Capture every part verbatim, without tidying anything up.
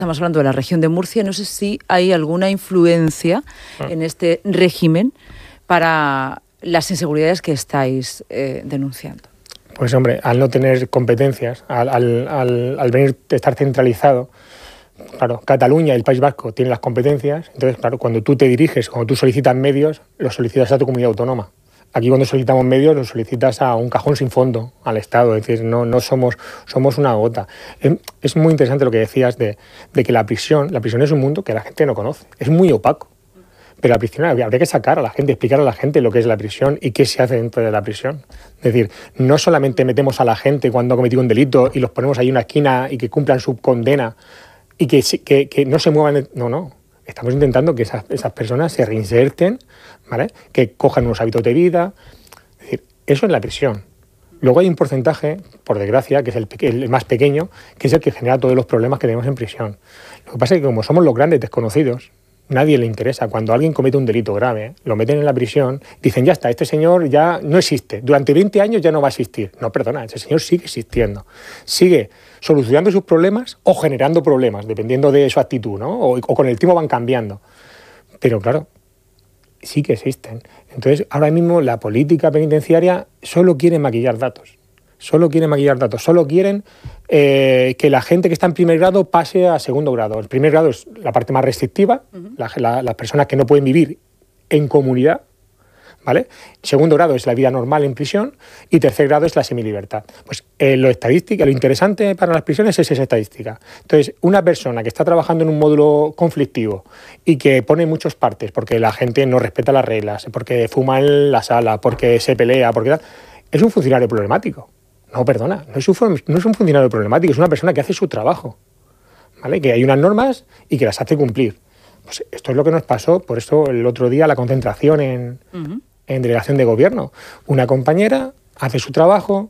Estamos hablando de la región de Murcia. No sé si hay alguna influencia ah. en este régimen para las inseguridades que estáis eh, denunciando. Pues hombre, al no tener competencias, al, al, al, al venir a estar centralizado, claro, Cataluña y el País Vasco tienen las competencias, entonces, claro, cuando tú te diriges, cuando tú solicitas medios, los solicitas a tu comunidad autónoma. Aquí cuando solicitamos medios los solicitas a un cajón sin fondo, al Estado, es decir, no, no somos, somos una gota. Es, es muy interesante lo que decías de, de que la prisión, la prisión es un mundo que la gente no conoce, es muy opaco. Pero la prisión habría que sacar a la gente, explicar a la gente lo que es la prisión y qué se hace dentro de la prisión. Es decir, no solamente metemos a la gente cuando ha cometido un delito y los ponemos ahí en una esquina y que cumplan su condena y que, que, que no se muevan. No, no. Estamos intentando que esas, esas personas se reinserten, ¿vale? Que cojan unos hábitos de vida. Es decir, eso es la prisión. Luego hay un porcentaje, por desgracia, que es el, el más pequeño, que es el que genera todos los problemas que tenemos en prisión. Lo que pasa es que como somos los grandes desconocidos, nadie le interesa. Cuando alguien comete un delito grave, lo meten en la prisión, dicen, ya está, este señor ya no existe. Durante veinte años ya no va a existir. No, perdona, ese señor sigue existiendo. Sigue solucionando sus problemas o generando problemas, dependiendo de su actitud, ¿no? O, o con el tiempo van cambiando. Pero claro, sí que existen. Entonces, ahora mismo la política penitenciaria solo quiere maquillar datos. Solo quieren maquillar datos, solo quieren eh, que la gente que está en primer grado pase a segundo grado. El primer grado es la parte más restrictiva, uh-huh. la, la, las personas que no pueden vivir en comunidad, ¿vale? Segundo grado es la vida normal en prisión y tercer grado es la semilibertad. Pues eh, lo estadística, lo interesante para las prisiones es esa estadística. Entonces, una persona que está trabajando en un módulo conflictivo y que pone muchos partes porque la gente no respeta las reglas, porque fuma en la sala, porque se pelea, porque tal, es un funcionario problemático. No, perdona, no es, un, no es un funcionario problemático, es una persona que hace su trabajo, ¿vale? Que hay unas normas y que las hace cumplir. Pues esto es lo que nos pasó, por eso el otro día la concentración en, uh-huh. en delegación de gobierno. Una compañera hace su trabajo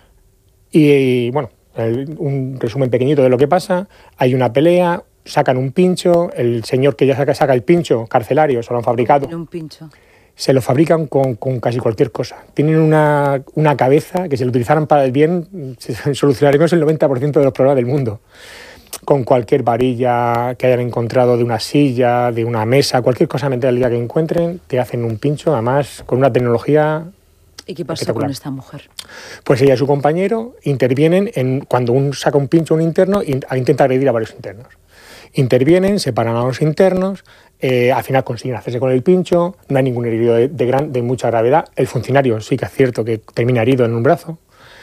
y, y bueno, el, un resumen pequeñito de lo que pasa, hay una pelea, sacan un pincho, el señor que ya saca, saca el pincho, carcelario, se lo han fabricado. Un pincho. Se lo fabrican con, con casi cualquier cosa. Tienen una, una cabeza que si lo utilizaran para el bien solucionaríamos el noventa por ciento de los problemas del mundo. Con cualquier varilla que hayan encontrado de una silla, de una mesa, cualquier cosa metálica que encuentren, te hacen un pincho, además con una tecnología. ¿Y qué pasa con esta mujer? Pues ella y su compañero intervienen en, cuando un saca un pincho a un interno e intenta agredir a varios internos. Intervienen, separan a los internos, eh, al final consiguen hacerse con el pincho, no hay ningún herido de, de, gran, de mucha gravedad. El funcionario sí que es cierto que termina herido en un brazo.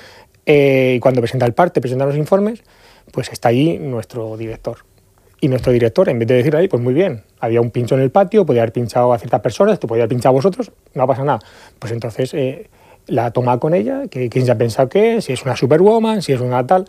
Eh, y cuando presenta el parte, presenta los informes, pues está allí nuestro director. Y nuestro director, en vez de decir ahí, pues muy bien, había un pincho en el patio, podía haber pinchado a ciertas personas, tú podías haber pinchado a vosotros, no pasa nada. Pues entonces eh, la toma con ella, que quién se ha pensado que es, si es una superwoman, si es una tal.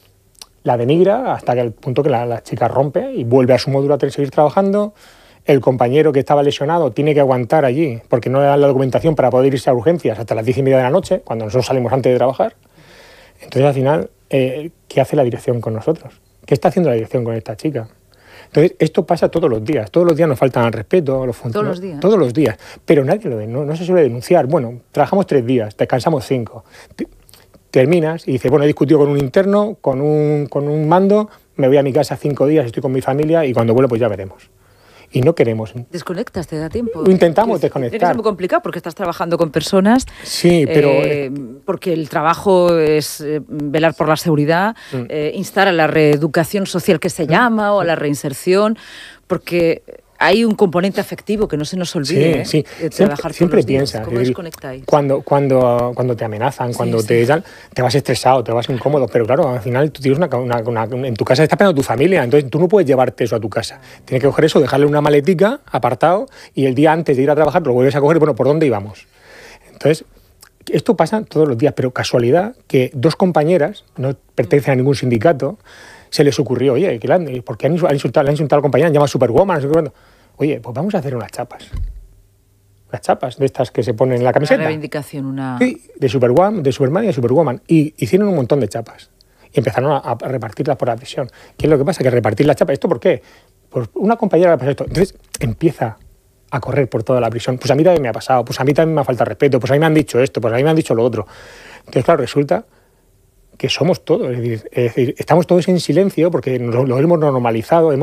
La denigra hasta que el punto que la, la chica rompe y vuelve a su módulo a seguir trabajando. El compañero que estaba lesionado tiene que aguantar allí porque no le dan la documentación para poder irse a urgencias hasta las diez y media de la noche, cuando nosotros salimos antes de trabajar. Entonces, al final, eh, ¿qué hace la dirección con nosotros? ¿Qué está haciendo la dirección con esta chica? Entonces, esto pasa todos los días. Todos los días nos faltan al respeto. Los todos los días. Todos los días. Pero nadie lo no, no se suele denunciar. Bueno, trabajamos tres días, descansamos cinco. Terminas y dices, bueno, he discutido con un interno, con un, con un mando, me voy a mi casa cinco días, estoy con mi familia y cuando vuelvo pues ya veremos. Y no queremos. ¿Desconectas? ¿Te da tiempo? Intentamos desconectar. Es muy complicado porque estás trabajando con personas. Sí, pero... Eh, porque el trabajo es eh, velar por la seguridad, mm. eh, instar a la reeducación social que se llama mm. o a la reinserción, porque... Hay un componente afectivo que no se nos olvide, sí, ¿eh? Sí, siempre, siempre piensas. ¿Cómo desconectáis? Cuando, cuando, cuando te amenazan, sí, cuando sí. te dan, te vas estresado, te vas incómodo, pero claro, al final tú tienes una, una, una, en tu casa está esperando tu familia, entonces tú no puedes llevarte eso a tu casa. Tienes que coger eso, dejarle una maletica apartado y el día antes de ir a trabajar lo vuelves a coger, bueno, ¿por dónde íbamos? Entonces, esto pasa todos los días, pero casualidad que dos compañeras, no pertenecen a ningún sindicato, se les ocurrió, oye, ¿por qué han insultado, le han insultado a la compañera? Han llamado Superwoman, no sé qué. Oye, pues vamos a hacer unas chapas. Unas chapas de estas que se ponen en la camiseta. Una reivindicación, una... Sí, de Superwoman, de Superman y de Superwoman. Y hicieron un montón de chapas. Y empezaron a, a repartirlas por la prisión. ¿Qué es lo que pasa? Que repartir las chapas, ¿esto por qué? Pues una compañera le pasó esto. Entonces empieza a correr por toda la prisión. Pues a mí también me ha pasado, pues a mí también me ha faltado respeto, pues a mí me han dicho esto, pues a mí me han dicho lo otro. Entonces, claro, resulta que somos todos. Es decir, es decir, estamos todos en silencio porque lo, lo hemos normalizado, hemos